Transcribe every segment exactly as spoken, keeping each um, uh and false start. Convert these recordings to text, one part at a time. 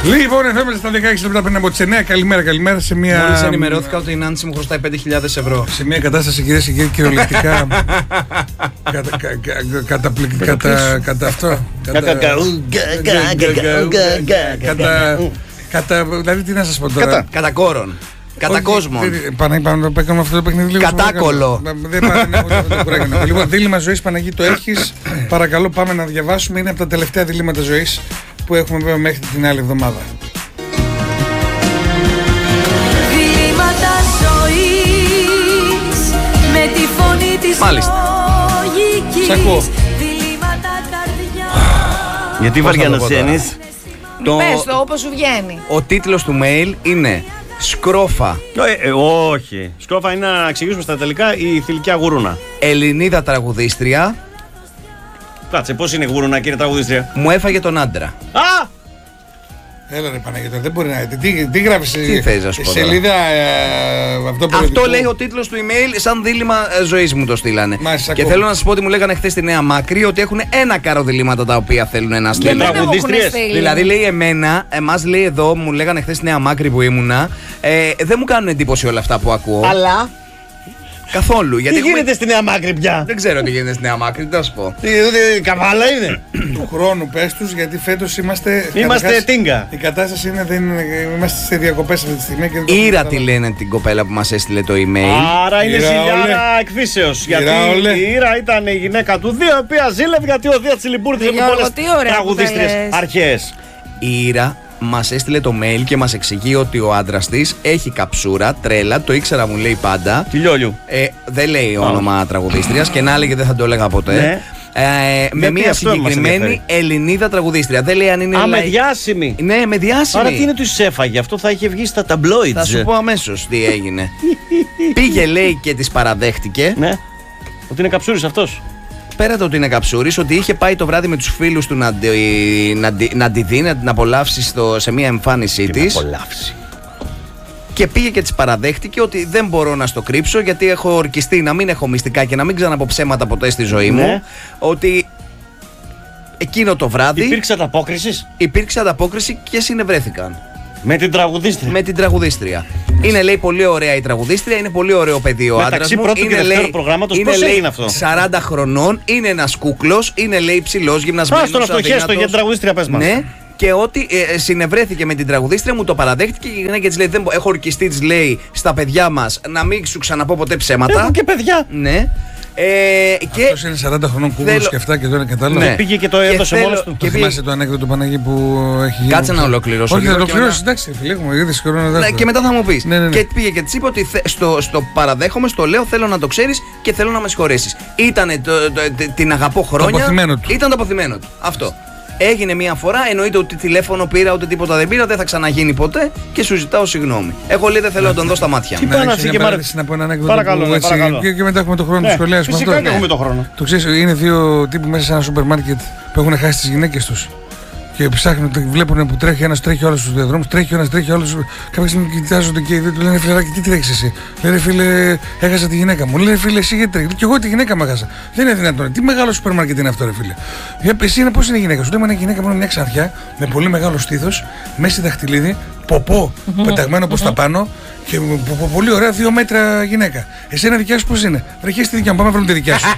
Λοιπόν, εδώ είμαστε στα δεκαέξι λεπτά πριν από τις εννιά. Καλημέρα, καλημέρα σε μια. Μόλις ενημερώθηκα ότι η Νάνση μου χρωστάει πέντε χιλιάδες ευρώ. Σε μια κατάσταση, κυρίες και κύριοι, κυριολεκτικά. Καταπληκτικά. Κατά αυτό. Κατά. Δηλαδή, τι να σας πω τώρα. Κατά κόρον. Κατά κόσμο. Πάμε να αυτό το παιχνίδι λίγο. Κατάκολο. Δεν πάμε. Λοιπόν, δίλημμα ζωής, Παναγί, το έχεις. Παρακαλώ, πάμε να διαβάσουμε. Είναι από τα τελευταία διλήμματα ζωής που έχουμε βέβαια μέχρι την άλλη εβδομάδα. Διλήμματα ζωής με τη φωνή της λογικής. Σ' ακούω. Διλήμματα καρδιάς. Γιατί βαριανασένεις. Το... Πες το όπως σου βγαίνει. Ο τίτλος του mail είναι Σκρόφα. Ε, ε, όχι. Σκρόφα είναι να εξηγήσουμε στα τελικά η θηλυκιά γουρούνα. Ελληνίδα τραγουδίστρια. Κάτσε, πώς είναι γουρούνα, κύριε τραγουδίστρια. Μου έφαγε τον άντρα. Α! Έλα ρε Παναγιώτα, δεν μπορεί να. Τι, τι γράφεις Τι θες να σου πω σελίδα ε, αυτό, αυτό λέει ο τίτλος του email, σαν δίλημμα ε, ζωής μου το στείλανε. Μάλιστα, και ακόμα. θέλω να σας πω ότι μου λέγανε χθες στη Νέα Μάκρη ότι έχουν ένα κάρο διλήμματα τα οποία θέλουν να στείλουν. Και τραγουδίστριες. Δηλαδή λέει εμένα, εμάς λέει εδώ, μου λέγανε χθες στη Νέα Μάκρη που ήμουνα, ε, δεν μου κάνουν εντύπωση όλα αυτά που ακούω. Αλλά. Καθόλου. Γιατί Τι έχουμε... γίνεται στη Νέα Μάκρη πια. Δεν ξέρω τι γίνεται στη Νέα Μάκρη, τι θα σου πω. Τι, τι, καβάλα είναι. του χρόνου πες τους, γιατί φέτος είμαστε. Είμαστε καταρχάς, τίνγκα. Η κατάσταση είναι, δεν είναι, είμαστε σε διακοπές αυτή τη στιγμή. Και δεν Ήρα το τη λένε την κοπέλα που μας έστειλε το email. Άρα είναι Ήρα, ζηλιάρα όλε. εκφύσεως. Ήρα, Γιατί όλε. η Ήρα ήταν η γυναίκα του Δία, η οποία ζήλευε γιατί ο Δία Τσιλιμπούρτη είχε Γιώργο, πολλές τι ωραία που τραγουδίστριες τα λες. αρχαίες. Η Ήρα μας έστειλε το mail και μας εξηγεί ότι ο άντρας της έχει καψούρα, τρέλα, το ήξερα, μου λέει πάντα. Τηλιόλιου. Ε, δεν λέει όνομα τραγουδίστριας και να έλεγε δεν θα το έλεγα ποτέ. Ναι. Ε, με Γιατί μια αυτό μας συγκεκριμένη ενδιαφέρει. Ελληνίδα τραγουδίστρια. Δεν λέει αν είναι. Α, με λαϊ- διάσημη. Ναι, με διάσημη. Άρα τι είναι τους έφαγε, αυτό θα είχε βγει στα ταμπλόιτς. Θα σου πω αμέσως τι έγινε. Πήγε, λέει, και της παραδέχτηκε. Ναι. Ότι είναι καψούρης αυτός. Πέρα το ότι είναι καψούρης, ότι είχε πάει το βράδυ με τους φίλους του να, τη- να, τη- να τη δει, να την απολαύσει στο, σε μια εμφάνισή της. Απολαύσει. Και πήγε και της παραδέχτηκε ότι δεν μπορώ να στο κρύψω γιατί έχω ορκιστεί να μην έχω μυστικά και να μην ξαναπώ ψέματα ποτέ στη ζωή μου. Ναι. Ότι εκείνο το βράδυ Υπήρξε ανταπόκριση υπήρξε ανταπόκριση και συνευρέθηκαν με την τραγουδίστρια. με την τραγουδίστρια. Είναι, λέει, πολύ ωραία η τραγουδίστρια, είναι πολύ ωραίο παιδί ο άντρας Μεταξύ μου. πρώτου και Είναι, δευτέρου λέει, προγράμματος, είναι, πώς λέει, έγινε αυτό? σαράντα χρονών, είναι ένας κούκλος, είναι, λέει, ψηλός, γυμνασμένος. Άστον αυτό, χέστο αδύνατος. για την τραγουδίστρια, πες μας. Ναι. Και ότι ε, συνευρέθηκε με την τραγουδίστρια, μου το παραδέχτηκε και η γυναίκα της λέει: δεν μπο- έχω ορκιστεί, της λέει, στα παιδιά μας να μην σου ξαναπώ ποτέ ψέματα. Έχω και παιδιά. Ναι. Ε, και Αυτός είναι σαράντα χρονών κούκλος θέλω- και αυτά και τώρα κατάλαβα. Ναι. Πήγε και το έδωσε θέλω- μόνος του. και Και θυμάσαι το ανέκδοτο του Παναγί που έχει γίνει. Κάτσε να ολοκληρώσω Όχι, λίγο θα το και ολοκληρώσει. μετά- Εντάξει, φίλε μου, είδε χρόνο Ναι, και μετά θα μου πεις. Ναι, ναι, ναι. Και πήγε και της είπε ότι θε- στο, στο παραδέχομαι, στο λέω, θέλω να το ξέρεις και θέλω να με συγχωρέσεις. Ήτανε το, το, το- την αγαπώ χρόνια. αποθυμένο του. Ήταν το αποθυμένο του. Αυτό. Έγινε μία φορά, εννοείται ότι τηλέφωνο πήρα, ούτε τίποτα δεν πήρα, δεν θα ξαναγίνει ποτέ και σου ζητάω συγγνώμη. Εγώ, λέει, δεν θέλω να τον δω στα μάτια μου. Πάνω Να να φύγει, φύγει Μάρ- να πω ένα ανέκδοτο. Παρακαλώ, που ναι, έτσι- παρακαλώ. Και, και μετά έχουμε το χρόνο Ναι, του σχολιάσουμε φυσικά αυτό. και έχουμε το χρόνο. Το ξέρεις, είναι δύο τύποι μέσα σε ένα σούπερ μάρκετ που έχουν χάσει τις γυναίκες τους. Και ψάχνουν, το βλέπουν που τρέχει ένας, τρέχει όλους τους διαδρόμους, τρέχει ο ένας, τρέχει όλους. Κάποια στιγμή κοιτάζονται και οι δύο του λένε: Φιλαράκι, τι τρέχεις εσύ? Λένε: Φίλε, έχασα τη γυναίκα μου. Λένε: Φίλε, εσύ γιατί τρέχεις? Και εγώ τη γυναίκα μου έχασα. Δεν είναι δυνατόν. Τι μεγάλο σούπερ μάρκετ είναι αυτό, ρε φίλε? Για εσύ είναι πώς είναι η γυναίκα σου? Λέμε: Μια γυναίκα μου είναι μια ξανθιά με πολύ μεγάλο στήθος, μέση δαχτυλίδι, ποπό πεταγμένο προς τα πάνω και πο- πο- πολύ ωραία δύο μέτρα γυναίκα. Εσένα δικιά σου πώς είναι? Βρεχές τη δικιά μου, πάμε να βρούμε τη δικιά σου.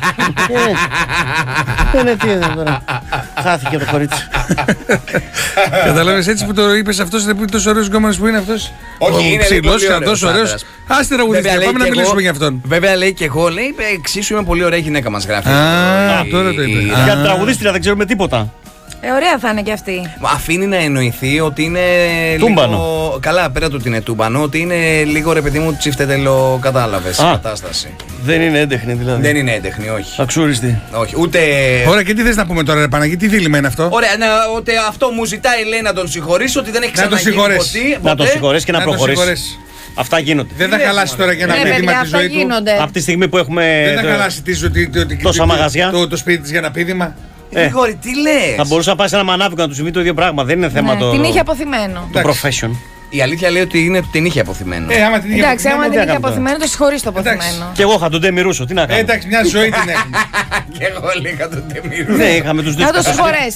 Ναι, τι είναι τώρα. Χάθηκε το κορίτσι. Καταλάβες, έτσι που το είπες αυτός, δεν είναι τόσο ωραίος γκόμενος που είναι αυτός? Όχι, Ο είναι, λέει, ψηλός πολύ και ωραίος αυτός ωραίος. άντρας. Άστε τραγουδίστρια, Βέβαια, πάμε να λέει και μιλήσουμε εγώ- για αυτόν. Βέβαια, λέει και εγώ, λέει, εξίσου είμαι πολύ ωραία γυναίκα μας γράφει. Α, Η- τώρα το είπε. η- Α. Για την τραγουδίστρια δεν ξέρουμε τίποτα. Ε, ωραία θα είναι κι αυτή. Αφήνει να εννοηθεί ότι είναι. Τούμπανο. Λίγο... Καλά, πέρα του ότι είναι τούμπανο, ότι είναι λίγο, ρε παιδί μου, τσιφτετελο, κατάλαβες, η Α. κατάσταση. Δεν είναι έντεχνη δηλαδή. Δεν είναι έντεχνη, όχι. Αξούριστη. Όχι, ούτε. Ωραία, και τι θες να πούμε τώρα, ρε Παναγί, τι δίλημμα είναι αυτό? Ωραία, να, ότι αυτό μου ζητάει, λέει, να τον συγχωρήσω, ότι δεν έχει Να τον ξαναγίνει συγχωρέσει. ποτέ. Να τον συγχωρέσει και να Να τον προχωρήσει. συγχωρέσει. Αυτά γίνονται. Δεν θα λες, χαλάσει μωρέ. τώρα και ένα Ναι, παιδί παιδιά, με τη αυτά ζωή του. γίνονται. Από τη στιγμή που έχουμε. Δεν θα το- χαλάσει τη ζωή του. Τόσα μαγαζιά. Το, το σπίτι της για ένα πείδημα. Ε. Γρηγόρη, τι λες? Θα μπορούσε να πάει σε ένα μανάβικο να του συμβεί το ίδιο πράγμα. Δεν είναι θέμα Ναι, το. την είχε αποθυμένο. Το profession. Η αλήθεια λέει ότι είναι, την είχε αποθυμένο. Ε, άμα την είχε Εντάξει, άμα αποθυμένο, την είχε κάνω τώρα. αποθυμένο, το συγχωρείς το Εντάξει. αποθυμένο. Και εγώ θα τον τεμιρούσω. Τι να ε, κάνω. εντάξει, μια ζωή την έχουμε. Και εγώ λίγα τον τεμίρου. Ναι, είχαμε του δύο. Να το συγχωρέσει.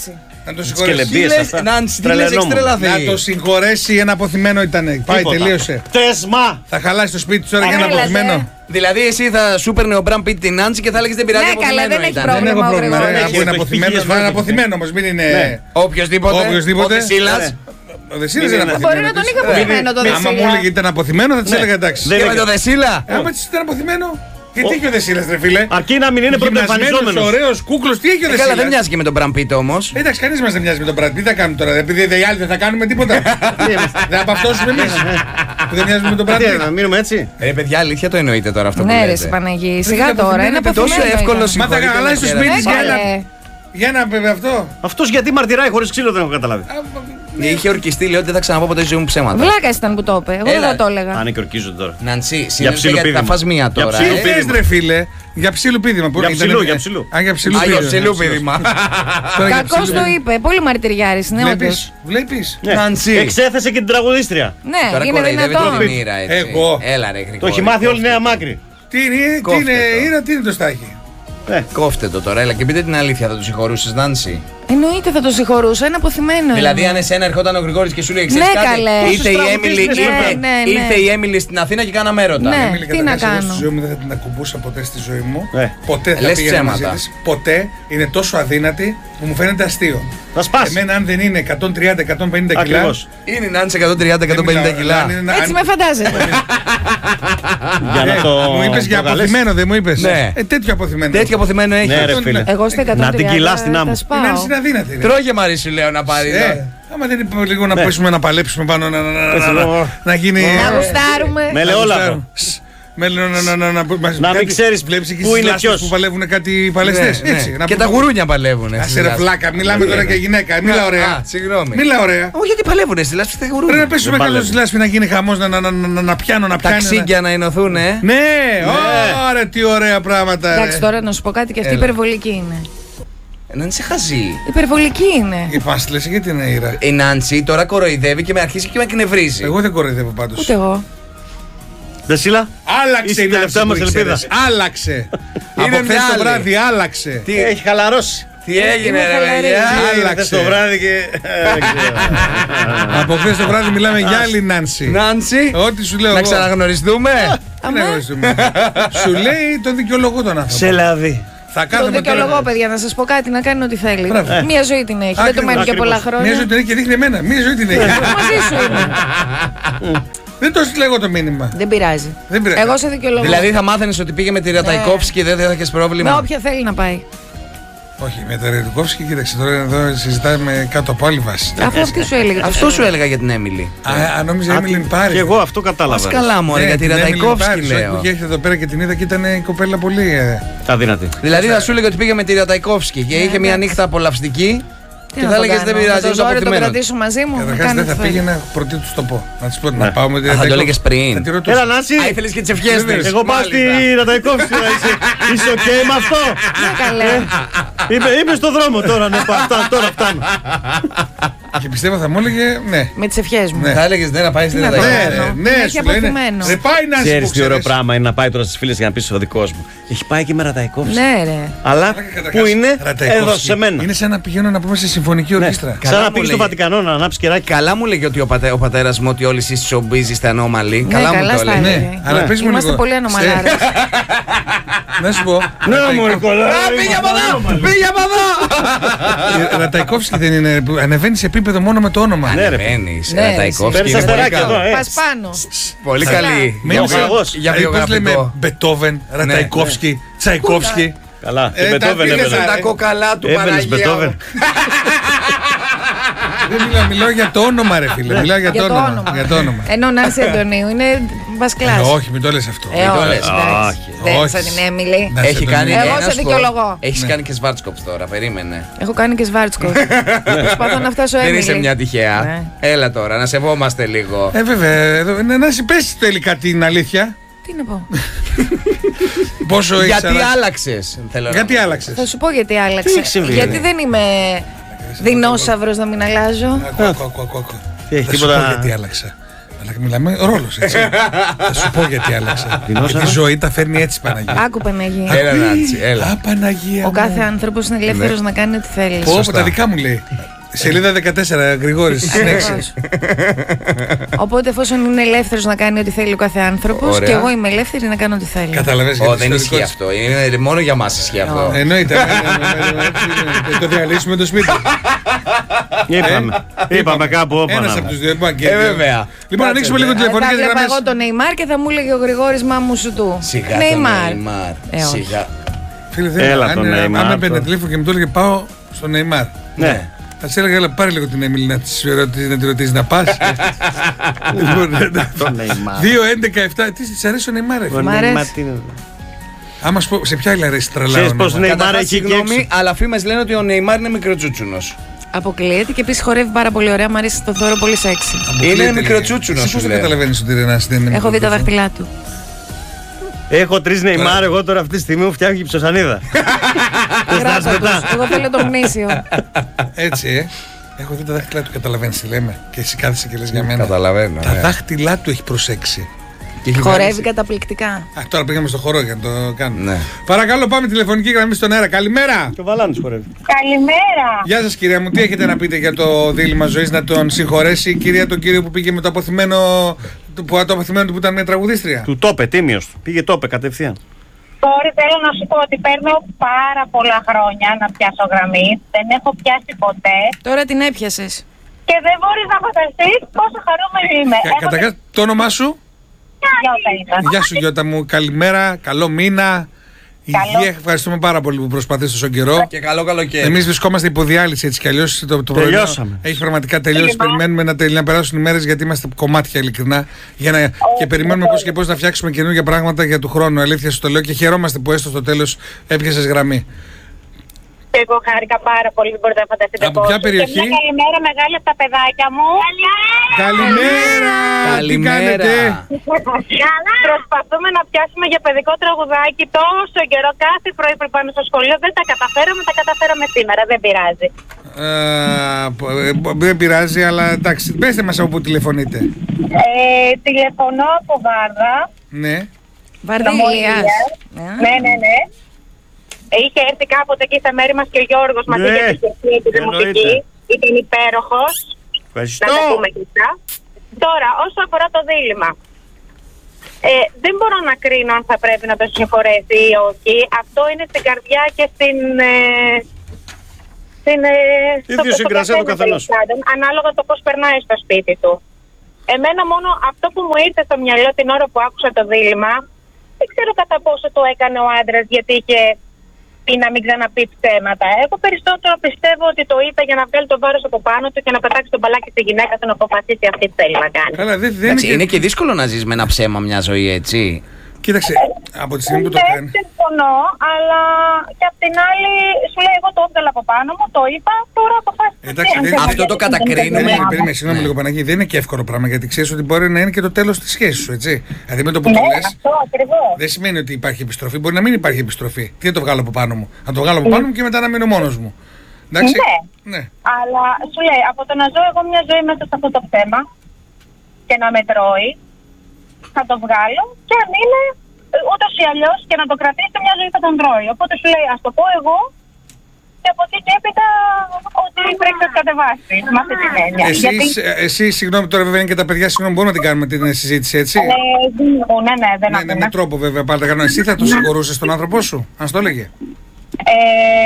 Να το Τις συγχωρέσει. κελεμπίες αυτά. Νάντσι, τι λες, έχεις Τρελαινόμουν. τρελαθεί. Να το συγχωρέσει, ένα αποθυμένο ήταν. Πάει, Τίποτα. τελείωσε. Τέσμα! Θα χαλάσει το σπίτι του τώρα για ένα Έλατε. αποθυμένο. Δηλαδή εσύ θα σου παίρνε ο Μπραν Πιτ την Νάντσι και θα έλεγες δεν πειράζει, Ναι, καλά, αποθυμένο δεν έχει ήταν. πρόβλημα. Δεν έχω ο πρόβλημα. ρε, Γρηγόρης. αφού είναι Έχει, αποθυμένο, έχει, να είναι έχει. αποθυμένο όμω, μην είναι. Ναι. Οποιοςδήποτε, Οποιοςδήποτε. ο Δεσίλας. Ο Δεσίλας δεν είναι Μπορεί αποθυμένο. να τον της. είχα αποθυμένο το Άμα Δεσίλα. μου έλεγε ήταν αποθυμένο, θα τη Ναι. έλεγα εντάξει. Δεν Και με είναι- το Δεσίλα. Άμα τη ήταν αποθυμένο, γιατί έχει ο Δεσίλας, ρε φίλε. Αρκεί να μην είναι πρωτοεμφανιζόμενος. ωραίο κούκλο, τι έχει ο Ε, Καλά, Δεσίλας. δεν μοιάζει και με τον Μπραν Πιτ όμως. Εντάξει, κανεί μα δεν μοιάζει με τον Brad Pitt. Τι θα κάνουμε τώρα, επειδή οι άλλοι δεν θα κάνουμε τίποτα. Δεν θα παυτώσουμε εμεί. Που δεν μοιάζουμε με τον Brad Τι, Pitt. να μείνουμε έτσι. Ρε παιδιά, αλήθεια το εννοείτε τώρα αυτό που Ναι, ρε, λέτε. σε Παναγί. είναι Σιγά τώρα, είναι αποθυμένο, αποθυμένο. τόσο εύκολο ήταν. Μα θα Συγχωρείτε χαλάσει το με, σπίτι ρε. της για Καλέ. ένα. Για ένα βέβαια αυτό. Αυτός γιατί μαρτυράει χωρίς ξύλο δεν έχω καταλάβει. Είχε ορκιστεί, λέει ότι δεν θα ξαναπώ ποτέ στη ζωή μου ψέματα. Βλάκα ήταν που το είπε. Εγώ δεν Έλα. θα το έλεγα. Αν και ορκίζονται τώρα. Ναντσί, συνέχισε ψήλου γιατί θα πίδημα. φας μία Για τώρα. ψήλου ε. Τι θες, ρε φίλε, για ψήλου πίδημα. Πού Για ήταν, ψηλού, ε, για ψηλού. Α, για ψηλού Α, για πίδημα. ψηλού πίδημα. Τώρα για Κακό ψηλού το πίδημα. είπε. Πολύ μαρτυριάρης είναι όντως. Βλέπεις, βλέπεις. Ναι. Ναντσί. Εξέθεσε και την τραγουδίστρια. Ναι, Τώρα είναι κοροϊδεύει δυνατόν. την Ήρα έτσι. Εγώ. Έλα ρε Το Γρηγόρη. έχει μάθει όλη η κόφτε Νέα το. Μάκρη. Τι είναι, τι Κόφτε είναι, το. Ήρα, τι είναι το στάχι. Ε, Κόφτε το τώρα, έλα και πείτε την αλήθεια, θα του συγχωρούσες Νάντσι. Εννοείται θα το συγχωρούσα, είναι αποθυμένο. Δηλαδή, είναι. αν εσένα ερχόταν ο Γρηγόρης και σου λέει: Ξέρεις Ναι, κάτι, καλέ. ήρθε η Όσες Έμιλι, τραγουδίστρες ήρθε, ναι, ναι, ναι. ήρθε η Έμιλι στην Αθήνα και κάναμε έρωτα. Ναι. Έμιλι, τι να καταρχάς, εγώ κάνω. στη ζωή μου δεν θα την ακουμπούσα ποτέ στη ζωή μου. Ε. Ποτέ θα Λες πήγαινα μαζί ψέματα. της. Ποτέ είναι τόσο αδύνατη που μου φαίνεται αστείο. Θα σπάσει. Εμένα, αν δεν είναι εκατόν τριάντα με εκατόν πενήντα κιλά. Ακριβώς. Είναι η Νάντσι εκατόν τριάντα με εκατόν πενήντα δεν κιλά. μιλάω, αν είναι- Έτσι αν- με φαντάζεσαι. Για Ε, να το. Μου είπες για το καλέσει. αποθυμένο, δεν μου είπες. Ναι. Ε, τέτοιο αποθυμένο. Τέτοιο αποθυμένο έχει. Ναι, ρε φίλε. Εγώ στα εκατόν τριάντα Να την κυλάς στην άμμο. τα Η σπάω. Νάνση είναι αδύνατη. ρε. Τρώγε Μαρή σου λέω να πάρει. Ε, άμα δεν είπε λίγο να Ναι. πέσουμε να παλέψουμε πάνω να, να, να, Έτσι, να, λίγο. να, να γίνει. Να γουστάρουμε. Με ελαιόλαδο. Με λέω να, να, να, να, μας- Να μην κάτι- ξέρεις βλέπεις εκεί πού στις είναι λάσπες ποιος. που παλεύουν κάτι παλαιστές. Ναι, ναι. Έτσι, να Και πούμε- τα γουρούνια παλεύουν. Άσε ρε φλάκα, μιλάμε τώρα για γυναίκα. Μίλα ωραία. Α, συγγνώμη. Μίλα ωραία. Όχι, γιατί παλεύουν στη λάσπη, τα Πρέπει να γουρούνια. πέσουμε Δεν κάτω παλεύει. στη λάσπη να γίνει χαμός, να, να, να, να, να πιάνω, να πιάνω. Ταξίγκια να ενωθούν, ε. Ναι, ωραία, τι ωραία πράγματα. Εντάξει, ρε. τώρα να σου πω κάτι και αυτή Έλα. υπερβολική είναι. Να είσαι χαζή. Υπερβολική είναι. Η Πάστλες, γιατί είναι ήρα. Η Νάντσι τώρα κοροϊδεύει και με αρχίζει και με εκνευρίζει. Εγώ δεν κοροϊδεύω πάντως. Ούτε εγώ. Δεσίλα. Άλλαξε Είσαι η η τελευταία Νάνση που μας ελπίδα. ήξερες. Άλλαξε. Από Είναι χθες μια το άλλη. βράδυ άλλαξε. Τι, Έχει χαλαρώσει. τι έγινε, Είναι ρε χαλαρή. παιδιά. Άλλαξε. Χθες το βράδυ και. ε, δεν ξέρω. Από χθες το βράδυ μιλάμε για άλλη Νάνση. Νάντσι, Ό,τι σου λέω να εγώ. ξαναγνωριστούμε. Τι να γνωρίζουμε. Σου λέει το δικαιολογώ τον άνθρωπο. Σε λαδί. Θα Το κάθομαι δικαιολογώ, τώρα. παιδιά, να σα πω κάτι, να κάνει ό,τι θέλει. Μπράβο. Μία ζωή την έχει. Δεν του Ακριβώς, μένει και ακριβώς. πολλά Μια χρόνια. ζωή την έχει και δείχνει εμένα. Μια ζωή την έχει. Μαζί σου είμαι. Δεν το λέγω το μήνυμα. Δεν πειράζει. Δεν πειράζει. Εγώ σε δικαιολογώ. Δηλαδή θα μάθαινε ότι πήγε με τη Ραταϊκόφσκι και δεν θα έχει Με πρόβλημα. όποια θέλει να πάει. Όχι, με τα Ρετικόφσκι, κοίταξε τώρα εδώ συζητάμε κάτω από άλλη βάση. Αφού αυτή σου έλεγε. το Αυτό θέμα. σου έλεγα για την Έμιλι. Α, α, νόμιζα η Έμιλιν πάρει. Και εγώ αυτό Πας κατάλαβα. καλά μωρέ Ναι, για τη την Έμιλιν Ραταϊκόφσκι Πάρης, όχι, λέω. που έρχεται εδώ πέρα και την είδα και ήταν η κοπέλα πολύ. ε, Αδύνατη. Δηλαδή θα σου έλεγε ότι πήγε με τη Ραταϊκόφσκι και είχε μια νύχτα απολαυστική Τι και να θα το έλεγε κάνω, δεν πειράζει, με το είναι το ζόρι το αποθυμένο. κρατήσω μαζί μου. Καταρχάς κάνω δεν θα ό,τι θέλει. πήγαινα πρωτού του το πω. Να τη πω να Ναι. πάω με τη Α, θα το Ρετικόφσκι. έλεγες πριν. Θα τη ρωτήσω. Έλα, Νάση. Α, ήθελες και τις ευχές Βεβαίως. της. Εγώ πάω στη Μάλιστα. Ραταϊκόφσκι. Είσαι οκ με αυτό. Ναι, καλέ. Είπε, είπε στο δρόμο τώρα. Ναι, πα- φτάνω, τώρα φτάνω. Και πιστεύω θα μου έλεγε ναι. Με τι ευχέ μου. Ναι. Θα έλεγες ναι να πάει στη Τι να το Ναι, Ραταϊκόφσκι. κάνω. ρε, ναι, Έχει σου λέει, ναι. αποθυμένο. Δεν πάει να Ξέρεις σου τι ωραίο πράγμα είναι να πάει τώρα στις φίλες για να πεις ο δικός μου. Έχει πάει και με Ραταϊκόφσκι. Ναι, ρε. Αλλά πού είναι, εδώ σε μένα. Είναι σαν να πηγαίνω να πούμε σε συμφωνική ορχήστρα. Καλά Σαν να μου πήγες στο λέγε. Βατικανό να ανάψεις κεράκι. Καλά μου λέγε ότι ο, πατέ, ο πατέρας μου ότι όλοι εσείς showbiz είστε ανώμαλοι. Ναι, Καλά μου καλά το στα έλεγε. έλεγε. Ναι, αλλά πες μου Είμαστε λίγο. πολύ ανομαλάρες. Να σου πω. Ναι, μωρέ κολλά. Α, πήγε από εδώ! Πήγε από εδώ! Ραταϊκόφσκι δεν είναι. που Ανεβαίνει σε επίπεδο μόνο με το όνομα. Ναι, ρε. Μπαίνεις, Ναι, Ραταϊκόφσκι. Παίρνεις είναι πολύ αστεράκια καλό. εδώ, ε. Πας πάνω. Πολύ καλή. Μην Για είσαι- βιογραφικό. Για Δηλαδή, πώς λέμε βιογραφικό. Μπετόβεν, Ραταϊκόφσκι, Τσαϊκόφσκι. Καλά. Ε, Και τα Μπετόβεν πήγες, έπαιζε. α. Τα κοκαλά του Έμπαινες Παναγία Μπετόβεν. μου. Δεν μιλάω, μιλάω για το όνομα, ρε φίλε. Μιλάω για το όνομα. Για το όνομα. Ενώ Νάνση Αντωνίου είναι Ε, βασκλάς. Όχι, μην το λες αυτό. Ε, το όχι, λες. εντάξει. Δεν Όχι. σαν την Έμιλι. Να Έχει σε κάνει. τον- Εγώ να σε σου πω, δικαιολογώ. Έχεις Ναι. κάνει και Σβάρτσκοπ τώρα, περίμενε. Έχω κάνει και Σβάρτσκο. Προσπαθώ να φτάσω Δεν Έμιλι. είσαι μια τυχαία. Ναι. Έλα τώρα, να σεβόμαστε λίγο. Ε, βέβαια. εδώ- ναι, Να σου πες τελικά την αλήθεια. Τι να πω. Πόσο έχεις Γιατί αλλάξει. άλλαξες, θέλω να Γιατί πω. άλλαξες. Θα σου πω γιατί άλλαξε. έχει συμβεί, Γιατί ρε? δεν είμαι δεινόσαυρος να μην αλλάζω. Ακού, ακού, ακού, ακού, ακού. Τι έχει, Θα σου τίποτα- πω γιατί άλλαξα. Αλλά μιλάμε ρόλος, έτσι. Θα σου πω γιατί άλλαξα. Δεινόσαυρο. Γιατί η ζωή τα φέρνει έτσι, Παναγία. Άκου Παναγία. Έλα, Νάντσι, έλα. Α, Παναγία Ο μου. κάθε άνθρωπος είναι ελεύθερος να κάνει ό,τι θέλει. Πω, πω, Σωστά. τα δικά μου λέει. Σελίδα δεκατέσσερα, Γρηγόρης. Ακριβώς. Οπότε, εφόσον είναι ελεύθερος να κάνει ό,τι θέλει ο κάθε άνθρωπος, Ωραία. και εγώ είμαι ελεύθερη να κάνω ό,τι θέλω. Καταλαβαίνεις. Ω, γιατί δεν στο ισχύει δικό της- αυτό. Είναι μόνο για μας ισχύει αυτό. Εννοείται. ναι, ναι, ναι, ναι, ναι, ναι. Το διαλύσουμε το σπίτι. Είπαμε. Είπαμε κάπου όπα Ένας να από τους είναι. δύο. είπα και Ε, δύο. βέβαια. Λοιπόν, ανοίξουμε λίγο Ε, τηλεφωνικές Θα βλέπα γραμμές. εγώ τον Νεϊμάρ και θα μου έλεγε ο Γρηγόρης μάμου σου του. Σιγά το Νεϊμάρ. Νεϊμάρ. Ε, όχι. Σιγά. Φίλε, δεν Έλα αν, τον ε, Νεϊμάρ Αν έπαιρνε τώρα. τηλέφωνο και μου το έλεγε πάω στον Νεϊμάρ. Ναι. Θα της έλεγα, έλα πάρε λίγο την Έμιλη να της ρωτήσεις, να τη ρωτήσεις να πας. Λοιπόν, εντάξει. Τον Νεϊμάρ. δύο έντεκα επτά. Τι της αρέσει ο Νεϊμάρ, ρε φίλε? Ο Μ' αρέσει. Νεϊμάρ τι είναι. Άμα σου πω, σε ποια άλλη αρέσει τρελά. Ξέρεις ο πως Νεϊμάρ? Νεϊμάρ Καταρχάς, έχει και συγγνώμη, έξω. αλλά φήμες λένε ότι ο Νεϊμάρ είναι μικροτσούτσουνος. Αποκλείεται και επίσης χορεύει πάρα πολύ ωραία. Μ' αρέσει, το θεωρώ πολύ σεξι. Είναι Αποκλείεται, μικροτσούτσουνος, Εσύ σου πώς δεν λέω. καταλαβαίνεις ότι είναι ένας δεν είναι Έχω δει τα μικροτσούτσουνος? δάχτυλά του. Έχω τρεις Νεϊμάρ, εγώ τώρα αυτή τη στιγμή μου φτιάχνει και ψωσανίδα. Γράτα τους. Εγώ θέλω το γνήσιο. Έτσι, ε. Έχω δει τα δάχτυλά του, καταλαβαίνεις τι λέμε. Και εσύ κάθεσαι και λες για μένα. Καταλαβαίνω. Τα ναι. δάχτυλά του έχει προσέξει. Και έχει Χορεύει βγάλει- καταπληκτικά. Α, τώρα πήγαμε στο χορό για να το κάνουμε. Ναι. Παρακαλώ, πάμε τηλεφωνική γραμμή στον αέρα. Καλημέρα. Και ο Βαλάνης χορεύει. Καλημέρα. Γεια σας κυρία μου, τι έχετε να πείτε για το δίλημμα ζωής, να τον συγχωρέσει η κυρία τον κύριο που πήγε με το αποθυμένο, που, το αποθυμένο του που ήταν μια τραγουδίστρια? Του τόπε, τίμιος. Πήγε τόπε κατευθείαν. Τώρα θέλω να σου πω ότι παίρνω πάρα πολλά χρόνια να πιάσω γραμμή. Δεν έχω πιάσει ποτέ. Τώρα την έπιασες. Και δεν μπορείς να φανταστείς πόσο χαρούμενη είμαι. Κα- Καταρχάς, το όνομά σου? Γιώτα είμαι. Γεια σου Γιώτα μου, καλημέρα, καλό μήνα. Υγεία, ευχαριστούμε πάρα πολύ που προσπαθείς τόσο καιρό. Και καλό καλοκαίρι. Εμείς βρισκόμαστε υπό διάλυση έτσι κι αλλιώς. Το, το πρωινό Τελειώσαμε. έχει πραγματικά τελειώσει. Περιμένουμε να, τελει- να περάσουν οι μέρες γιατί είμαστε κομμάτια ειλικρινά. Για να, και περιμένουμε πώς και πώς να φτιάξουμε καινούργια πράγματα για του χρόνου. Αλήθεια σου το λέω και χαιρόμαστε που έστω στο τέλος έπιασες γραμμή. Και εγώ χάρηκα πάρα πολύ, δεν μπορείτε να φανταστείτε Από ποια πόσο. περιοχή? Και μια καλημέρα μεγάλη από τα παιδάκια μου. Καλημέρα! Τι Καλημέρα. κάνετε? Προσπαθούμε να πιάσουμε για παιδικό τραγουδάκι τόσο καιρό. Κάθε πρωί πριν πάμε στο σχολείο δεν τα καταφέραμε, τα καταφέραμε σήμερα. Δεν πειράζει. Ε, ε, δεν πειράζει, αλλά εντάξει, πέστε μας από πού τηλεφωνείτε. Ε, τηλεφωνώ από Βάρδα. Ναι. Βαρδίλιας. Ναι, ναι, ναι. Είχε έρθει κάποτε εκεί στα μέρη μας και ο Γιώργος μας Ναι, είχε επισκεφτεί τη δημοτική. εννοείται. Ήταν υπέροχος. Να Ευχαριστώ. τα πούμε και αυτά. Τώρα, όσο αφορά το δίλημμα. Ε, δεν μπορώ να κρίνω αν θα πρέπει να το συγχωρέσει ή όχι. Αυτό είναι στην καρδιά και στην... Ε, στην ε, στο- στο Ιδιοσυγκρασία του καθένα, καθενός. τέλος πάντων, ανάλογα το πώς περνάει στο σπίτι του. Εμένα μόνο αυτό που μου ήρθε στο μυαλό την ώρα που άκουσα το δίλημμα, δεν ξέρω κατά πόσο το έκανε ο άντρας γιατί είχε πει να μην ξαναπεί ψέματα. Εγώ περισσότερο πιστεύω ότι το είπε για να βγάλει το βάρος από πάνω του και να πετάξει τον μπαλάκι στη γυναίκα του να αποφασίσει αυτή τι θέλει να κάνει. Καλά, δεν, δεν Εντάξει, είναι, είναι και... και δύσκολο να ζεις με ένα ψέμα μια ζωή, έτσι. Κοίταξε, από τη στιγμή που το Δεν κάνει. συμφωνώ, αλλά και απ' την άλλη σου λέει εγώ το έβγαλα από πάνω μου, το είπα, τώρα αποφάσισα. Εντάξει, τι, αν δεν- θέλω να Αυτό το πιάσω, κατακρίνουμε. δεν Ναι, είναι περίμενε, συγγνώμη Ναι. λίγο Παναγί, δεν είναι και εύκολο πράγμα γιατί ξέρει ότι μπορεί να είναι και το τέλος της σχέσης σου, έτσι. Δηλαδή με το που το Ναι, λες, αυτό ακριβώς. δεν σημαίνει ότι υπάρχει επιστροφή. Μπορεί να μην υπάρχει επιστροφή. Τι να το βγάλω από πάνω μου. Να το βγάλω από πάνω μου και μετά να μείνω μόνος μου. Εντάξει. Ναι. Ναι. Αλλά σου λέει, από το να ζω εγώ μια ζωή μέσα σε αυτό το θέμα και να με τρώει, θα το βγάλω και αν είναι ούτως ή αλλιώς και να το κρατήσει μια ζωή θα τον τρώει. Οπότε σου λέει, ας το πω εγώ και από εκεί και έπειτα ότι πρέπει να το κατεβάσει. Με αυτή την έννοια. Γιατί, Εσείς, ε, εσύ, συγγνώμη τώρα βέβαια είναι και τα παιδιά, συγγνώμη, μπορούμε να την κάνουμε την ε, συζήτηση έτσι. ε, ναι, ναι, δεν Ναι, ναι, με ακούνε. τρόπο βέβαια πάντα κάνω. Εσύ θα το συγχωρούσες τον άνθρωπό σου, αν στο έλεγε. Ε,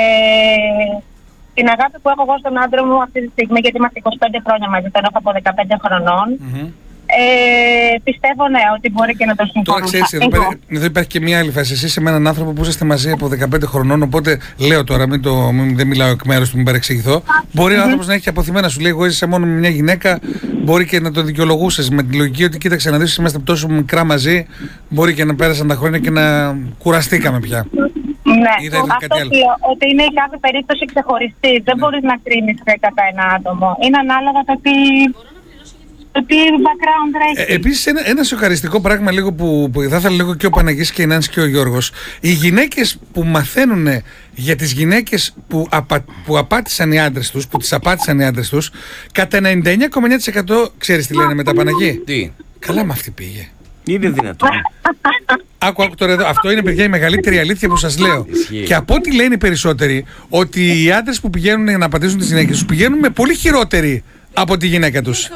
την αγάπη που έχω εγώ στον άντρα μου αυτή τη στιγμή, γιατί είμαστε είκοσι πέντε χρόνια μαζί, τον έχω από δεκαπέντε χρονών. Μμμ. Ε, πιστεύω ναι, ότι μπορεί και να το Τώρα συγχωρούσα. ξέρεις, εδώ, Εγώ. πέρα- εδώ υπάρχει και μια άλλη φάση. Εσύ είσαι με έναν άνθρωπο που είσαστε μαζί από δεκαπέντε χρονών. Οπότε λέω τώρα, μην το, μην, δεν μιλάω εκ μέρους του, μην παρεξηγηθώ. Μπορεί ο άνθρωπος να έχει αποθυμένα, σου λέει: εγώ έζησα μόνο με μια γυναίκα. Μπορεί και να το δικαιολογούσε με τη λογική ότι κοίταξε να δεις, είμαστε τόσο μικρά μαζί. Μπορεί και να πέρασαν τα χρόνια και να κουραστήκαμε πια. Ναι, Ή θα ήθελε αυτό κάτι άλλο. λέω, ότι είναι η κάθε περίπτωση ξεχωριστή. Δεν μπορείς να κρίνεις κατά ένα άτομο. Είναι ανάλογα το τι, το τι background έχει. Ε, Επίσης ένα, ένα σοκαριστικό πράγμα λίγο που, που θα ήθελα λίγο και ο Παναγής και η Νάνση και ο Γιώργος. Οι γυναίκες που μαθαίνουν για τις γυναίκες που, απα, που απάτησαν οι άντρες τους, που τις απάτησαν οι άντρες τους, κατά ενενήντα εννιά κόμμα εννιά τοις εκατό ξέρεις τι λένε μετά, Παναγή. Τι. Καλά με αυτή πήγε. Είναι δυνατόν. Άκου, άκου τώρα εδώ. Αυτό είναι, παιδιά, η μεγαλύτερη αλήθεια που σας λέω. Ισχύει. Και από ό,τι λένε οι περισσότεροι, ότι οι άντρες που πηγαίνουν να πατήσουν τις γυναίκες τους πηγαίνουν με πολύ χειρότεροι από τη γυναίκα τους.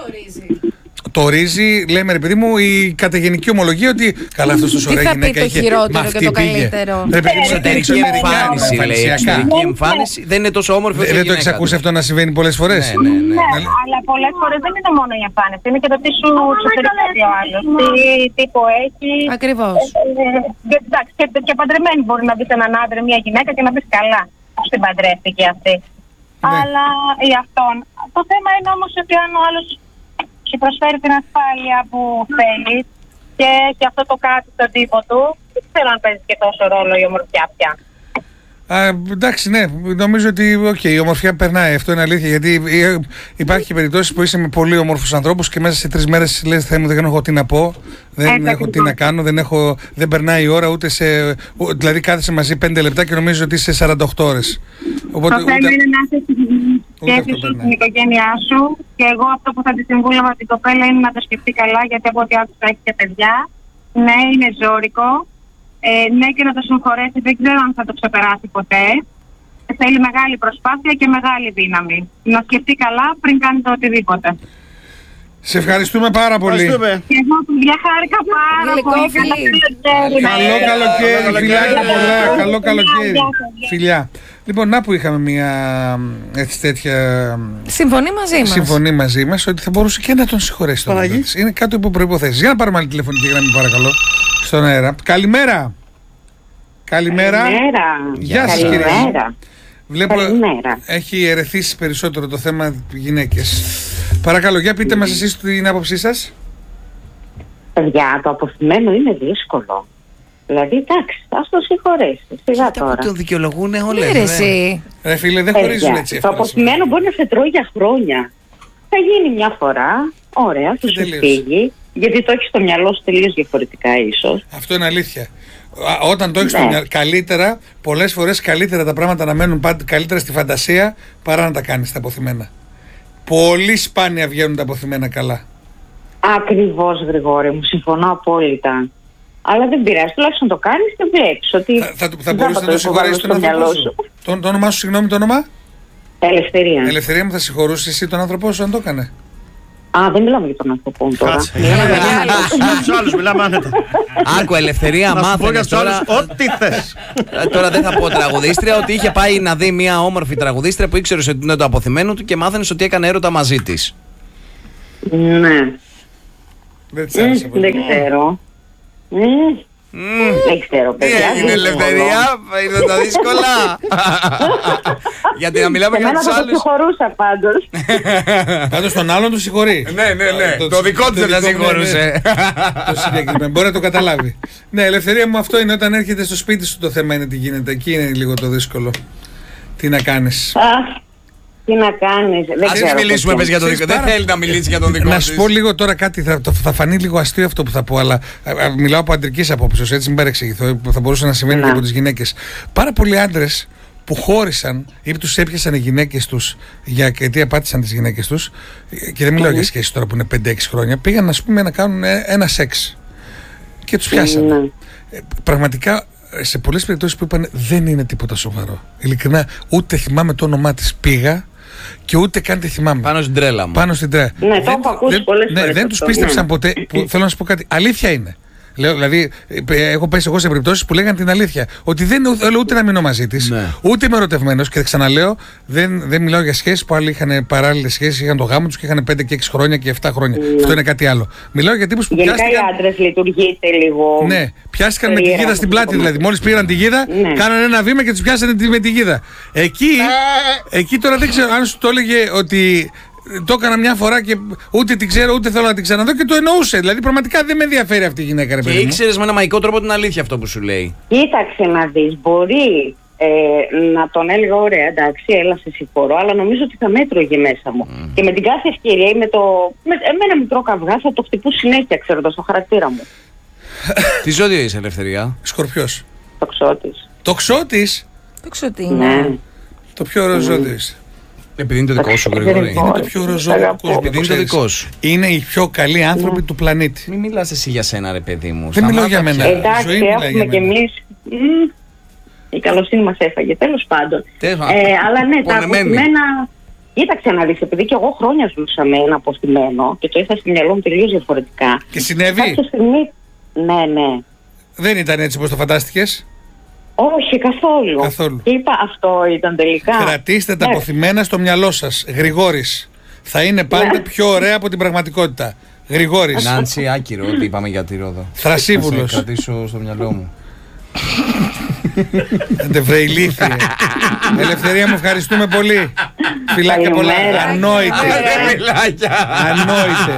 Το ρύζι, λέμε ρε παιδί μου, η καταγενική ομολογία ότι καλά, αυτό τόσο Τι ωραία θα πει γυναίκα το είχε. χειρότερο Μα αυτή και το πήγε. καλύτερο? Ρε παιδί μου, Εξωτερική εξωτερικά, εμφάνιση, λέει. εμφανισιακά. Εξωτερική εμφάνιση δεν είναι τόσο όμορφη όσο η Δεν το γυναίκα έχεις ακούσει του. αυτό να συμβαίνει πολλές φορές? Ναι, ναι, ναι. Ναι, αλλά πολλές φορές δεν είναι μόνο η εμφάνιση, είναι και το τι σου εξωτερικεύει ο άλλος. Τι τύπο έχει. Ακριβώς. Ε, και, εντάξει, και, και παντρεμένη μπορεί να δεις έναν άντρα, μια γυναίκα και να πεις καλά. Στην παντρεύτηκε αυτή. Αλλά ή αυτόν. Το θέμα είναι όμως ότι αν ο άλλος σου προσφέρει την ασφάλεια που θέλει και έχει αυτό το κάτι στον τύπο του, δεν ξέρω αν παίζει και τόσο ρόλο η ομορφιά πια. Α, εντάξει, ναι, νομίζω ότι okay, η ομορφιά περνάει, αυτό είναι αλήθεια. Γιατί υπάρχει και περιπτώσεις που είσαι με πολύ όμορφους ανθρώπους και μέσα σε τρεις μέρες λες Θεέ μου, δεν έχω τι να πω, δεν Έτσι, έχω τι να κάνω, δεν, έχω, δεν περνάει η ώρα ούτε σε. Δηλαδή κάθεσαι μαζί πέντε λεπτά και νομίζω ότι είσαι σαράντα οκτώ ώρες. Οπότε, Το θέμα ούτε, είναι να είσαι ούτε αυτό σκέφτεσαι σου περνάει. στην οικογένειά σου και εγώ αυτό που θα τη συμβούλευα την κοπέλα είναι να το σκεφτεί καλά, γιατί από ό,τι άκουσα έχει και παιδιά. Ναι, είναι ζώρικο. Ε, ναι, και να το συγχωρέσει, δεν ξέρω αν θα το ξεπεράσει ποτέ. Θέλει μεγάλη προσπάθεια και μεγάλη δύναμη. Να σκεφτεί καλά πριν κάνει το οτιδήποτε. Σε ευχαριστούμε πάρα πολύ. Ευχαριστούμε. Και εγώ παιδιά χάρηκα πάρα Γλυκό πολύ. φιλί. Καλό καλοκαίρι, Καλό φιλάκια καλοκαίρι. πολλά. Καλό καλοκαίρι. Γεια σας. Φιλιά. Λοιπόν, να που είχαμε μια έτσι τέτοια Συμφωνεί μαζί μας. συμφωνεί μαζί μας ότι θα μπορούσε και να τον συγχωρέσει τον Παναγί. άντρα της. Είναι κάτι υπό προϋποθέσεις. Για να πάρουμε άλλη τηλεφωνική γραμμή, παρακαλώ, στον αέρα. Καλημέρα. Καλημέρα. Καλημέρα. Γεια σας, κυρία. Καλημέρα. Βλέπω Καλημέρα. έχει ερεθίσει περισσότερο το θέμα γυναίκες. Παρακαλώ, για πείτε μας εσείς την άποψή σας. Παιδιά, το αποθυμένο είναι δύσκολο. Δηλαδή, εντάξει, ας το συγχωρέσει. Σιγά Κοίτα που τώρα. τον δικαιολογούν όλες. Ναι, ρε, εσύ. Ρε φίλε, δεν χωρίζουν Παιδιά, έτσι το εύκολα. αποθυμένο μπορεί να σε τρώει για χρόνια. Θα γίνει μια φορά, ωραία, θα Και σου τελείωσε. φύγει. Γιατί το έχει στο μυαλό σου τελείως διαφορετικά, ίσως. Αυτό είναι αλήθεια. Α, Όταν το έχεις Ναι. στο μυαλό, καλύτερα, πολλές φορές καλύτερα τα πράγματα να μένουν πάντα καλύτερα στη φαντασία παρά να τα κάνεις τα αποθυμένα. Πολύ σπάνια βγαίνουν τα αποθυμένα καλά. Ακριβώς, Γρηγόρη μου, συμφωνώ απόλυτα. Αλλά δεν πειράζει, τουλάχιστον το κάνεις και βλέπεις ότι. Θα, θα, θα δεν μπορούσε να το συγχωρέσει στο τον άνθρωπό μυαλό σου. Το, το όνομά σου, συγγνώμη, το όνομα. Ελευθερία. Ελευθερία μου, θα συγχωρούσε εσύ τον άνθρωπό σου αν το έκανε? Α, δεν μιλάμε για τον άνθρωπό μου τώρα. Κάτσε. Για τους άλλους μιλάμε άνετα. Άκου, Ελευθερία, Να σου πω για μάθαινες τους άλλους τώρα. ό,τι θες. Ε, Τώρα δεν θα πω τραγουδίστρια, ότι είχε πάει να δει μια όμορφη τραγουδίστρια που ήξερε ότι είναι το αποθυμένο του και μάθαινε ότι έκανε έρωτα μαζί τη. Ναι. Δεν της άρεσε Μμ, πολύ. Δεν ξέρω. Μμ, Δεν ξέρω, Τι παιδιά. έγινε, δεν Ελευθερία, ήρθε τα δύσκολα. Γιατί να μιλάμε Σε για μένα τους θα το άλλους. συγχωρούσα πάντως. Πάντως τον άλλον του συγχωρεί. Ναι, ναι, ναι. Το- Το δικό του δεν θα δικό μου, ναι, συγχωρούσε. Το συγκεκριμένο. Μπορεί να το καταλάβει. Ναι, Ελευθερία μου, αυτό είναι όταν έρχεται στο σπίτι σου το θέμα είναι τι γίνεται. Εκεί είναι λίγο το δύσκολο. Τι να κάνεις. Αχ, τι να κάνεις. Δεν Ας ξέρω. μιλήσουμε πες για τον Ξέρεις, δικό. Δεν πάρα- θέλει να μιλήσει για τον δικό Να της. σου πω λίγο τώρα κάτι, θα, το- θα φανεί λίγο αστείο αυτό που θα πω, αλλά α, α, μιλάω από αντρικής απόψεως, έτσι μην παρεξηγηθώ, που θα μπορούσε να συμβαίνει Ναι. και από τις γυναίκες. Πάρα πολλοί άντρες που χώρισαν ή που τους έπιασαν οι γυναίκες τους για γιατί απάτησαν τις γυναίκες τους, και δεν μιλάω για σχέσεις τώρα που είναι πέντε έξι χρόνια, πήγαν να πούμε να κάνουν ε, ένα σεξ και τους πιάσανε. Ναι. Ε, πραγματικά σε πολλές περιπτώσεις που είπαν δεν είναι τίποτα σοβαρό. Ειλικρινά, ούτε θυμάμαι το όνομά της πήγα και ούτε καν τη θυμάμαι. Πάνω στην τρέλα μου. Πάνω στην τρέλα. Ναι, το έχω ακούσει πολλές ναι, φορές δεν αυτό, τους πίστεψαν ναι. ποτέ. Που, θέλω να σου πω κάτι. Αλήθεια είναι. Λέω, δηλαδή, ε, έχω πέσει εγώ σε περιπτώσεις που λέγανε την αλήθεια. Ότι δεν θέλω ούτε να μείνω μαζί της, Ναι. ούτε είμαι ερωτευμένος. Και ξαναλέω, δεν, δεν μιλάω για σχέσεις που άλλοι είχαν παράλληλες σχέσεις, είχαν το γάμο τους και είχαν πέντε και έξι χρόνια και επτά χρόνια. Αυτό είναι κάτι άλλο. Μιλάω για τύπους που Γενικά οι πιάστηκαν. άντρες λειτουργείτε λίγο. Ναι, πιάστηκαν με τη περίεργα γίδα στην αυτό το πλάτη δηλαδή. κομμάτι. Μόλις πήραν τη γίδα, Ναι. κάνανε ένα βήμα και τους πιάσανε τη- με τη γίδα. Εκεί, εκεί τώρα δεν ξέρω αν σου το έλεγε ότι το έκανα μια φορά και ούτε την ξέρω ούτε θέλω να την ξαναδώ και το εννοούσε. Δηλαδή πραγματικά δεν με ενδιαφέρει αυτή η γυναίκα, ρε Και παιδί μου. ήξερε με ένα μαγικό τρόπο την αλήθεια αυτό που σου λέει. Κοίταξε να δεις, μπορεί ε, να τον έλεγα ωραία, εντάξει, έλα σε συγχωρώ, αλλά νομίζω ότι θα μέτρωγε μέσα μου. Και με την κάθε ευκαιρία ή με το. Με, εμένα μικρό καυγά θα το χτυπού συνέχεια, ξέροντας το χαρακτήρα μου. Τι ζώδιο είσαι, Ελευθερία? Σκορπιός. Το ξώτης. Το ξώτης, Το ξέρω τι είναι. Ναι. το πιο ωραίο ζώδιο είσαι. Επειδή είναι το δικό σου, Γρηγόρη. Είναι το πιο ροζό του κόσμου. Επειδή είναι το δικό σου. Είναι οι πιο καλοί άνθρωποι του πλανήτη. Μην μιλάς εσύ για σένα, ρε παιδί μου. Δεν μιλάω για μένα. Εντάξει, έχουμε κι εμείς. Η καλοσύνη μας έφαγε, τέλος πάντων. Τέλος, ε, αλλά ναι, τα πονεμένη. αποθυμένα. Κοίταξε να δεις, επειδή και εγώ χρόνια ζούσα με ένα αποθυμένο και το είχα στο μυαλό μου τελείως διαφορετικά. Και συνέβη. Κάποια στιγμή. Ναι, ναι. Δεν ήταν έτσι όπως το φαντάστηκες. Όχι, καθόλου. Καθόλου. Και είπα, αυτό ήταν τελικά. Κρατήστε τα Ναι. αποθυμένα στο μυαλό σας. Γρηγόρης. Θα είναι πάντα Ναι. πιο ωραία από την πραγματικότητα. Γρηγόρης. Νάντσι, άκυρο ότι είπαμε για τη Ρόδο. Θρασίβουλος. Θα σε κρατήσω στο μυαλό μου. Βρε ηλίθιε. Ελευθερία μου, ευχαριστούμε πολύ. Φιλάκια πολλά. Καλημέρα. Ανόητε. Φιλάκια. Ανόητε.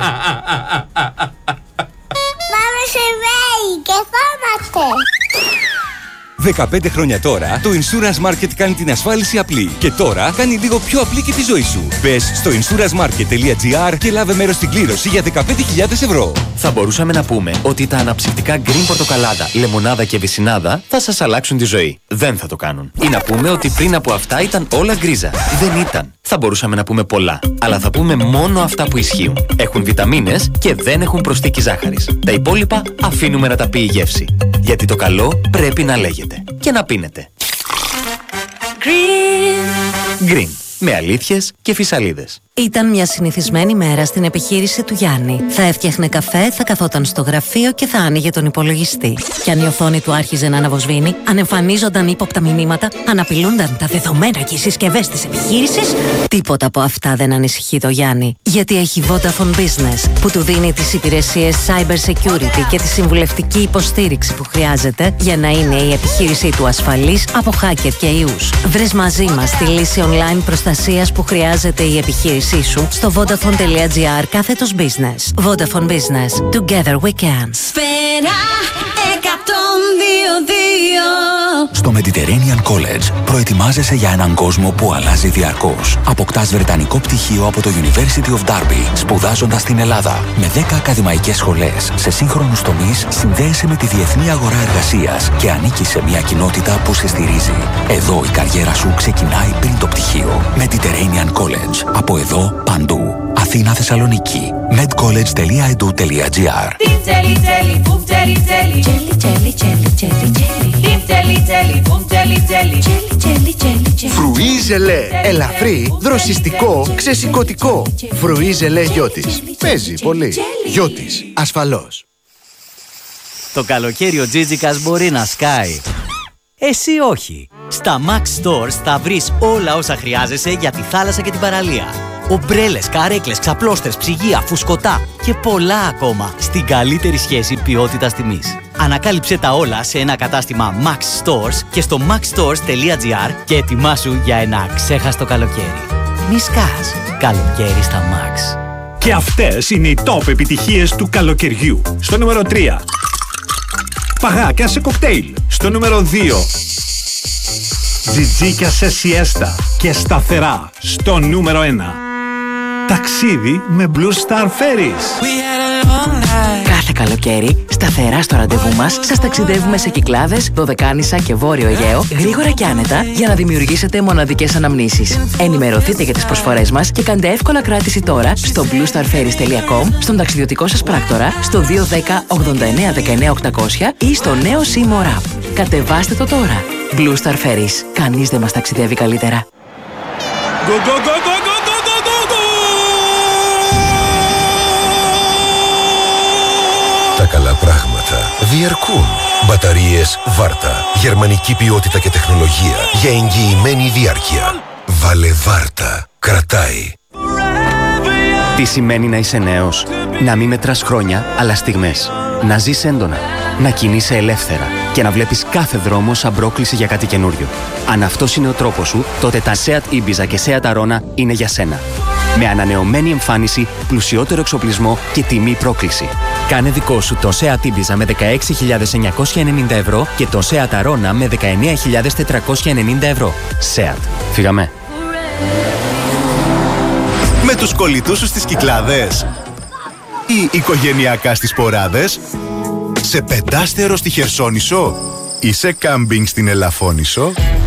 Πάμε σε βέη και φάμαστε. δεκαπέντε χρόνια τώρα, το Insurance Market κάνει την ασφάλιση απλή. Και τώρα κάνει λίγο πιο απλή και τη ζωή σου. Μπες στο insurance market τελεία gr και λάβε μέρος στην κλήρωση για δεκαπέντε χιλιάδες ευρώ. Θα μπορούσαμε να πούμε ότι τα αναψυκτικά Green Πορτοκαλάδα, Λεμονάδα και Βυσσινάδα θα σας αλλάξουν τη ζωή. Δεν θα το κάνουν. Ή να πούμε ότι πριν από αυτά ήταν όλα γκρίζα. Δεν ήταν. Θα μπορούσαμε να πούμε πολλά. Αλλά θα πούμε μόνο αυτά που ισχύουν. Έχουν βιταμίνες και δεν έχουν προσθήκη ζάχαρης. Τα υπόλοιπα αφήνουμε να τα πει η γεύση. Γιατί το καλό πρέπει να λέγεται. Και να πίνετε. Green. Green. Με αλήθειες και φυσαλίδες. Ήταν μια συνηθισμένη μέρα στην επιχείρηση του Γιάννη. Θα έφτιαχνε καφέ, θα καθόταν στο γραφείο και θα άνοιγε τον υπολογιστή. Κι αν η οθόνη του άρχιζε να αναβοσβήνει, αν εμφανίζονταν ύποπτα μηνύματα, αν απειλούνταν τα δεδομένα και οι συσκευές της επιχείρησης, τίποτα από αυτά δεν ανησυχεί το Γιάννη. Γιατί έχει Vodafone Business, που του δίνει τις υπηρεσίες Cyber Security και τη συμβουλευτική υποστήριξη που χρειάζεται για να είναι η επιχείρησή του ασφαλής από hacker και ιούς. Βρες μαζί μας τη λύση online προστασίας που χρειάζεται η επιχείρησή σου στο vodafone τελεία gr κάθετος business. Vodafone Business. Together we can. Σφαίρα εκατόν δύο δύο. Στο Mediterranean College προετοιμάζεσαι για έναν κόσμο που αλλάζει διαρκώς. Αποκτάς βρετανικό πτυχίο από το University of Derby, σπουδάζοντας στην Ελλάδα. Με δέκα ακαδημαϊκές σχολές σε σύγχρονους τομείς, συνδέεσαι με τη διεθνή αγορά εργασίας και ανήκεις σε μια κοινότητα που σε στηρίζει. Εδώ η καριέρα σου ξεκινάει πριν το πτυχίο. Mediterranean College. Από εδώ παντού. Αθήνα, Θεσσαλονίκη. medcollege τελεία e d u τελεία gr. Φρουί ζελέ. Ελαφρύ, δροσιστικό, ξεσηκωτικό. Φρουί ζελέ Γιώτης. Παίζει πολύ. Γιώτης. Ασφαλώς. Το καλοκαίρι ο Τζίτζικας μπορεί να σκάει. Εσύ όχι. Στα Max Stores θα βρεις όλα όσα χρειάζεσαι για τη θάλασσα και την παραλία. Ομπρέλες, καρέκλες, ξαπλώστρες, ψυγεία, φουσκωτά και πολλά ακόμα στην καλύτερη σχέση ποιότητας τιμής. Ανακάλυψε τα όλα σε ένα κατάστημα Max Stores και στο max stores τελεία gr και ετοιμάσου για ένα ξέχαστο καλοκαίρι. Μη σκάς. Καλοκαίρι στα Max. Και αυτές είναι οι top επιτυχίες του καλοκαιριού. Στο νούμερο τρία. Παγάκια σε κοκτέιλ. Στο νούμερο δύο. Τζιτζίκια σε σιέστα και σταθερά. Στο νούμερο ένα. Ταξίδι με Blue Star Ferries. Κάθε καλοκαίρι, σταθερά στο ραντεβού μας, σας ταξιδεύουμε σε Κυκλάδες, Δωδεκάνησα και Βόρειο Αιγαίο, γρήγορα και άνετα, για να δημιουργήσετε μοναδικές αναμνήσεις. Ενημερωθείτε για τις προσφορές μας και κάντε εύκολα κράτηση τώρα στο blue star ferries τελεία com, στον ταξιδιωτικό σας πράκτορα, στο δύο ένα μηδέν ογδόντα εννέα δεκαεννέα οκτακόσια ή στο νέο Seymour App. Κατεβάστε το τώρα. Blue Star Ferries. Κανείς δεν μας ταξιδεύει καλύτερα. Go, go, go, go, go, go, go, go, go! Τα καλά πράγματα διαρκούν. Μπαταρίες Βάρτα. Γερμανική ποιότητα και τεχνολογία για εγγυημένη διάρκεια. Βάλε Βάρτα. Κρατάει. Τι σημαίνει να είσαι νέος? Να μην μετράς χρόνια, αλλά στιγμές. Να ζεις έντονα. Να κινείσαι ελεύθερα. Και να βλέπεις κάθε δρόμο σαν πρόκληση για κάτι καινούριο. Αν αυτός είναι ο τρόπος σου, τότε τα Seat Ibiza και Seat Arona είναι για σένα. Με ανανεωμένη εμφάνιση, πλουσιότερο εξοπλισμό και τιμή πρόκληση. Κάνε δικό σου το Seat Ibiza με δεκαέξι χιλιάδες εννιακόσια ενενήντα ευρώ και το Seat Arona με δεκαεννέα χιλιάδες τετρακόσια ενενήντα ευρώ. Seat. Φύγαμε. Με τους κολλητούς σου στις Κυκλάδες ή οικογενειακά στις Ποράδες, σε πεντάστερο στη Χερσόνησο ή σε κάμπινγκ στην Ελαφώνησο.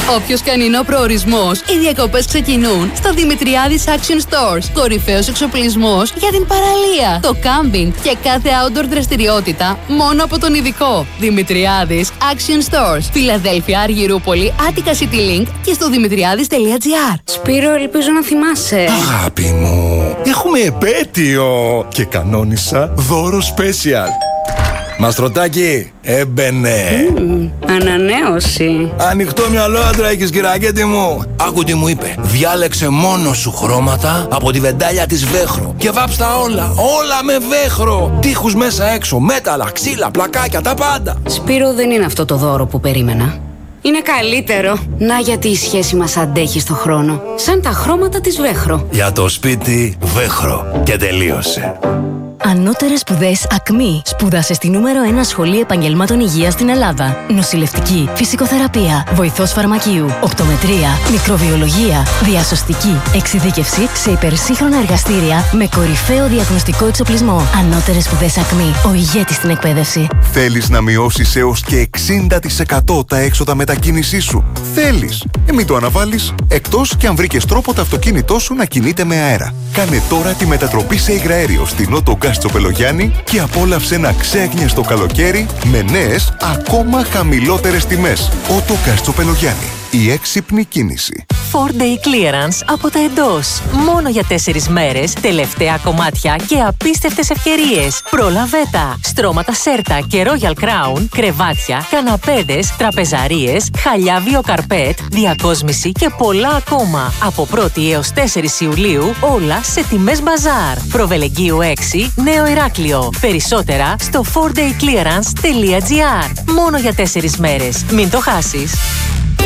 Όποιος και αν είναι ο προορισμός, οι διακοπές ξεκινούν στο Δημητριάδης Action Stores. Κορυφαίος εξοπλισμός για την παραλία, το κάμπινγκ και κάθε outdoor δραστηριότητα μόνο από τον ειδικό. Δημητριάδης Action Stores. Φιλαδέλφια, Αργυρούπολη, Άττικα City Link και στο δημητριάδης τελεία τζι άρ. Σπύρο, ελπίζω να θυμάσαι. Αγάπη μου, έχουμε επέτειο και κανόνισα δώρο special. Μαστρωτάκι, έμπαινε. Mm, ανανέωση. Ανοιχτό μυαλό άντρα έχεις, κυρακέτη μου. Άκου τι μου είπε. Διάλεξε μόνο σου χρώματα από τη βεντάλια της Βέχρο και βάψτα όλα, όλα με Βέχρο. Τείχους μέσα έξω, μέταλλα, ξύλα, πλακάκια, τα πάντα. Σπύρο, δεν είναι αυτό το δώρο που περίμενα. Είναι καλύτερο. Να γιατί η σχέση μας αντέχει στο χρόνο. Σαν τα χρώματα της Βέχρο. Για το σπίτι Βέχρο. Και τελείωσε. Ανώτερες σπουδές ΑΚΜΗ. Σπούδασε στη νούμερο ένα σχολή επαγγελμάτων υγείας στην Ελλάδα. Νοσηλευτική, φυσικοθεραπεία, βοηθός φαρμακείου, οπτομετρία, μικροβιολογία, διασωστική, εξειδίκευση σε υπερσύγχρονα εργαστήρια με κορυφαίο διαγνωστικό εξοπλισμό. Ανώτερες σπουδές ΑΚΜΗ. Ο ηγέτης στην εκπαίδευση. Θέλεις να μειώσεις έως και εξήντα τοις εκατό τα έξοδα μετακίνησής σου? Θέλεις. Ε, μην το αναβάλεις. Εκτός και αν βρήκες τρόπο το αυτοκίνητό σου να κινείται με αέρα. Κάνε τώρα τη μετατροπή σε υγραέριο στην Ότο Γκάς Τσοπελογιάννη και απόλαυσε ένα ξέγνιαστο καλοκαίρι με νέες, ακόμα χαμηλότερες τιμές. Ότο Γκάς Τσοπελογιάννη. Η έξυπνη κίνηση. φορ ντέι Clearance από τα εντός. Μόνο για τέσσερις μέρες, τελευταία κομμάτια και απίστευτες ευκαιρίες. Προλαβέτα, στρώματα Σέρτα και Royal Crown, κρεβάτια, καναπέδες, τραπεζαρίες, χαλιά βιοκαρπέτ, διακόσμηση και πολλά ακόμα. Από πρώτη έως τέσσερις Ιουλίου, όλα σε τιμές μπαζάρ. Προβελεγγύου έξι, Νέο Ηράκλειο. Περισσότερα στο φορ ντέι clearance τελεία τζι άρ. Μόνο για τέσσερις μέρες. Μην το χάσεις.